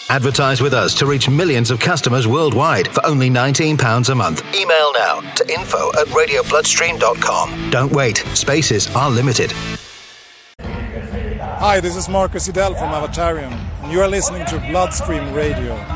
Advertise with us to reach millions of customers worldwide for only £19 a month. Email now to info@radiobloodstream.com. Don't wait. Spaces are limited. Hi, this is Marcus Idell from Avatarium, and you are listening to Bloodstream Radio.